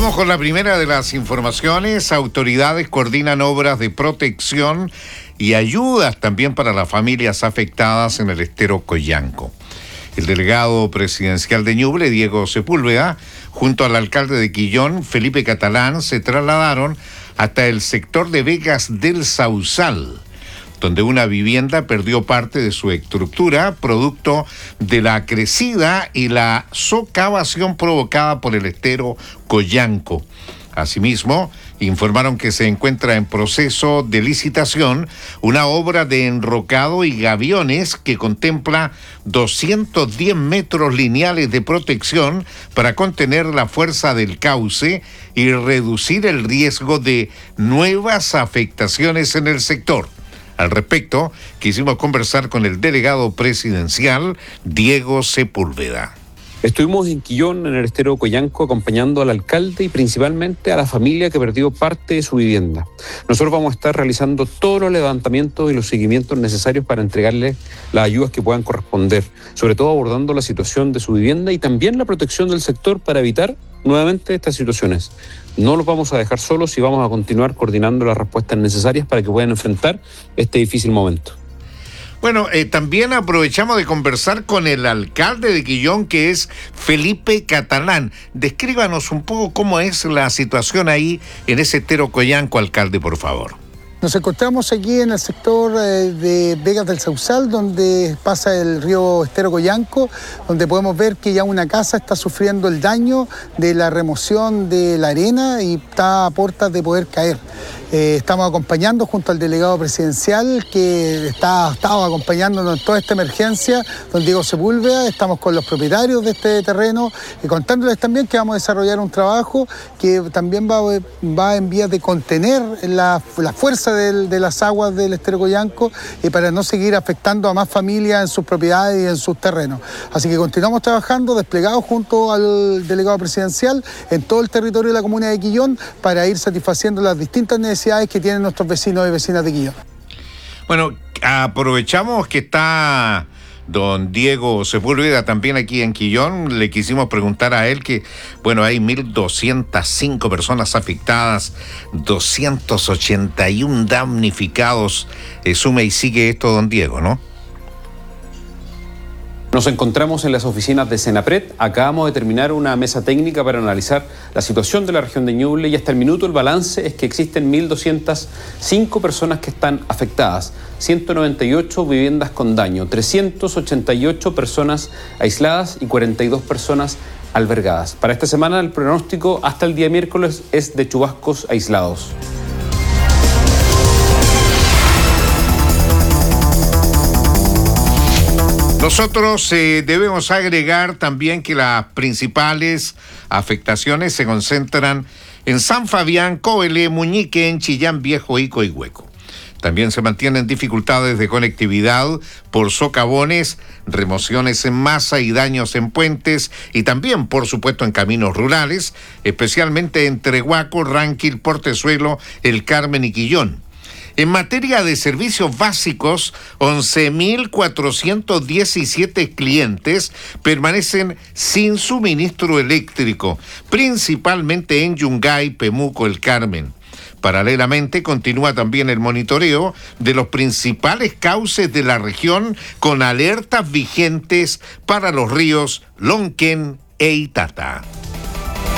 Vamos con la primera de las informaciones. Autoridades coordinan obras de protección y ayudas también para las familias afectadas en el estero Coyanco. El delegado presidencial de Ñuble, Diego Sepúlveda, junto al alcalde de Quillón, Felipe Catalán, se trasladaron hasta el sector de Vegas del Sausal, donde una vivienda perdió parte de su estructura, producto de la crecida y la socavación provocada por el estero Coyanco. Asimismo, informaron que se encuentra en proceso de licitación una obra de enrocado y gaviones que contempla 210 metros lineales de protección para contener la fuerza del cauce y reducir el riesgo de nuevas afectaciones en el sector. Al respecto, quisimos conversar con el delegado presidencial, Diego Sepúlveda. Estuvimos en Quillón, en el estero Coyanco, acompañando al alcalde y principalmente a la familia que perdió parte de su vivienda. Nosotros vamos a estar realizando todos los levantamientos y los seguimientos necesarios para entregarles las ayudas que puedan corresponder, sobre todo abordando la situación de su vivienda y también la protección del sector para evitar nuevamente estas situaciones. No los vamos a dejar solos y vamos a continuar coordinando las respuestas necesarias para que puedan enfrentar este difícil momento. Bueno, también aprovechamos de conversar con el alcalde de Quillón, que es Felipe Catalán. Descríbanos un poco cómo es la situación ahí en ese estero Coyanco, alcalde, por favor. Nos encontramos aquí en el sector de Vegas del Sausal, donde pasa el río Estero Coyanco, donde podemos ver que ya una casa está sufriendo el daño de la remoción de la arena y está a puertas de poder caer. Estamos acompañando junto al delegado presidencial que estaba acompañándonos en toda esta emergencia, don Diego Sepúlveda. Estamos con los propietarios de este terreno y contándoles también que vamos a desarrollar un trabajo que también va en vías de contener la fuerza de las aguas del estero Coyanco y para no seguir afectando a más familias en sus propiedades y en sus terrenos. Así que continuamos trabajando desplegados junto al delegado presidencial en todo el territorio de la comuna de Quillón para ir satisfaciendo las distintas necesidades que tienen nuestros vecinos y vecinas de Quillón. Bueno, aprovechamos que está don Diego Sepúlveda también aquí en Quillón. Le quisimos preguntar a él que, bueno, hay 1.205 personas afectadas, 281 damnificados. Suma y sigue esto, don Diego, ¿no? Nos encontramos en las oficinas de Senapred. Acabamos de terminar una mesa técnica para analizar la situación de la región de Ñuble y hasta el minuto el balance es que existen 1.205 personas que están afectadas, 198 viviendas con daño, 388 personas aisladas y 42 personas albergadas. Para esta semana el pronóstico hasta el día miércoles es de chubascos aislados. Nosotros debemos agregar también que las principales afectaciones se concentran en San Fabián, Coelé, Muñique, en Chillán Viejo y Coihueco. También se mantienen dificultades de conectividad por socavones, remociones en masa y daños en puentes y también, por supuesto, en caminos rurales, especialmente entre Huaco, Ranquil, Portezuelo, El Carmen y Quillón. En materia de servicios básicos, 11.417 clientes permanecen sin suministro eléctrico, principalmente en Yungay, Pemuco, El Carmen. Paralelamente, continúa también el monitoreo de los principales cauces de la región con alertas vigentes para los ríos Lonquén e Itata.